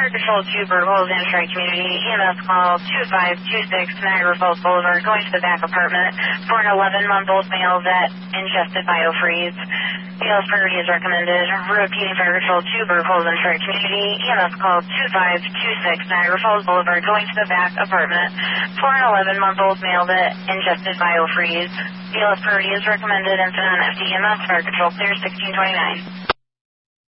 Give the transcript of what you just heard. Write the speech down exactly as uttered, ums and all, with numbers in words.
Fire Control two, Burgles, and Tri Community. E M S call two five two six, Niagara Falls Boulevard, going to the back apartment for an eleven-month-old male that ingested biofreeze. B L S priority is recommended. Repeating Fire Control two, Burgles, and Tri Community. E M S call two five two six, Niagara Falls Boulevard, going to the back apartment for an eleven-month-old male that ingested biofreeze. B L S priority is recommended. Incident on F D E M S, Fire Control clear sixteen twenty-nine.